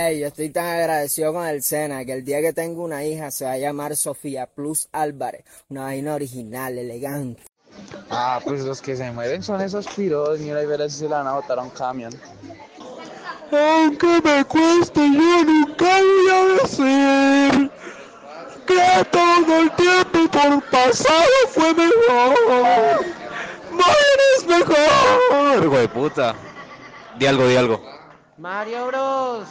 Ey, yo estoy tan agradecido con el Sena que el día que tengo una hija se va a llamar Sofía Plus Álvarez. Una vaina original, elegante. Ah, pues los que se mueren son esos piros. Mira y verás si se la van a botar a un camión. Aunque me cueste, yo nunca voy a decir que todo el tiempo por pasado fue mejor. Morir es mejor. Güey, puta. Di algo, di algo. Mario Bros.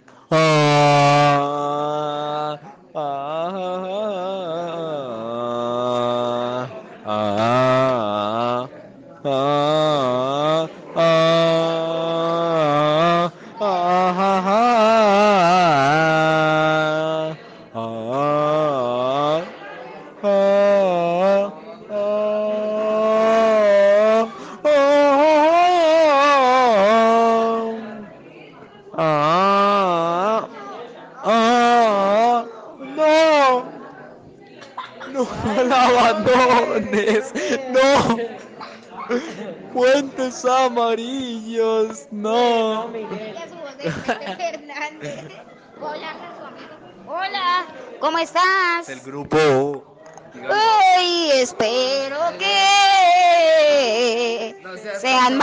Ah, ah, ah, ah, ah, ah, ah, no, no la abandones, no, puentes amarillos, no. Hola, su amigo. Hola, ¿cómo estás? El grupo. Uy, espero que sean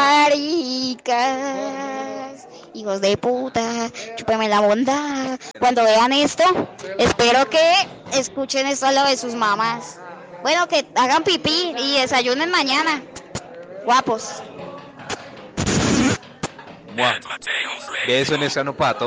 maricas, hijos de puta, chúpeme la bondad. Cuando vean esto, espero que escuchen esto a lo de sus mamás. Bueno, que hagan pipí y desayunen mañana. Guapos. Buah. Beso en ese anopato.